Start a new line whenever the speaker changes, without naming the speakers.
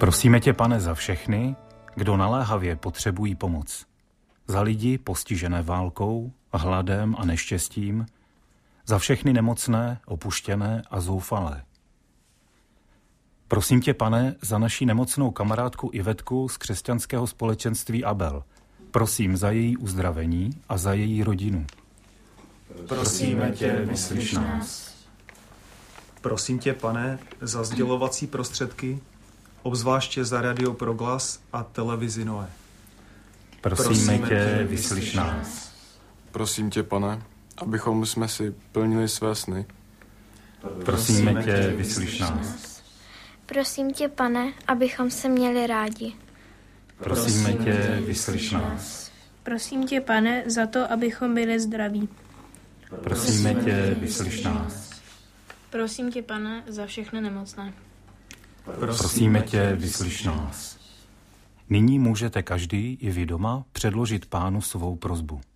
Prosíme tě, Pane, za všechny, kdo naléhavě potřebují pomoc. Za lidi postižené válkou, hladem a neštěstím, za všechny nemocné, opuštěné a zoufalé. Prosím tě, Pane, za naši nemocnou kamarádku Ivetku z křesťanského společenství Abel. Prosím za její uzdravení a za její rodinu. Prosíme tě, vyslyš nás.
Prosím tě, Pane, za sdělovací prostředky, obzvláště za Radio Proglas a televizi Noe.
Prosíme tě, vyslyš nás.
Prosím tě, Pane, abychom jsme si plnili své sny.
Prosíme tě, vyslyš nás.
Prosím tě, Pane, abychom se měli rádi.
Prosíme tě, vyslyš nás.
Prosím tě, Pane, za to, abychom byli zdraví.
Prosíme tě, vyslyš nás.
Prosím tě, Pane, za všechny nemocné.
Prosíme tě, vyslyš nás. Nyní můžete každý i vy doma předložit Pánu svou prosbu.